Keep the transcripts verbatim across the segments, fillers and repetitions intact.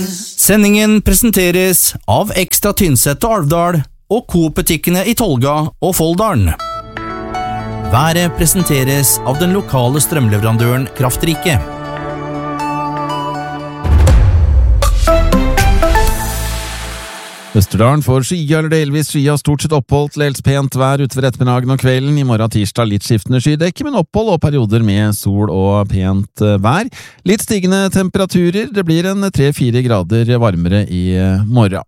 Sendingen presenteres av Ekstra Tynset og Alvdal og Coop-butikkene i Tolga og Folldalen. Været presenteres av den lokale strømleverandøren Kraftrike. Østerdalen får skya eller delvis skya, stort sett opphold til helt pent vær utover ettermiddagen og kvelden. I morgen tirsdag litt skiftende skydekke, men opphold og perioder med sol og pent vær. Litt stigende temperaturer, det blir en tre fire grader varmere i morgen.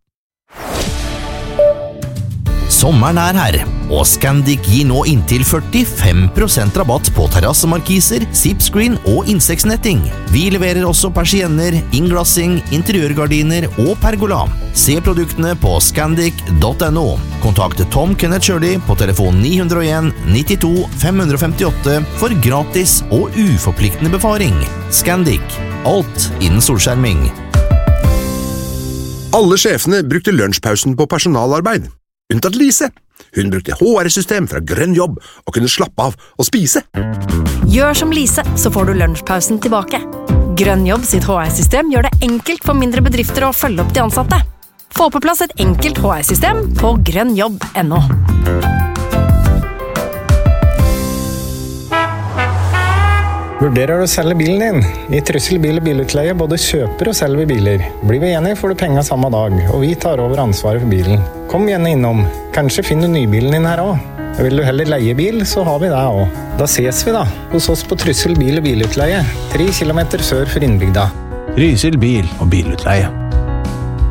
Sommeren er her, og Scandic gir nå inntil førtifem prosent rabatt på terrassemarkiser, zipscreen og insektsnetting. Vi leverer også persienner, innglassing, interiørgardiner og pergola. Se produktene på scandic punktum no. Kontakt Tom Kenneth Shirley på telefon ni null en nittito fem femtiåtte for gratis og uforpliktende befaring. Scandic. Alt innen solskjerming. Alle sjefene brukte lunsjpausen på personalarbeid. Unntatt Lise. Hun brukte H R-system fra Grønn Jobb og kunne slappe av og spise. Gjør som Lise, så får du lunsjpausen tilbake. Grønn Jobb sitt H R-system gjør det enkelt for mindre bedrifter å følge opp de ansatte. Få på plass et enkelt H R-system på grønnjobb punktum no. Vurderer du å selge bilen din? I Trysil bil- og bilutleie både kjøper og selger biler. Blir vi enige får du penger samme dag, og vi tar over ansvaret for bilen. Kom gjerne innom. Kanskje finner du nybilen din her også. Vil du heller leie bil, så har vi det også. Da ses vi da, hos oss på Trysil bil- og bilutleie, tre kilometer sør for innbygda. Trysil bil- og bilutleie.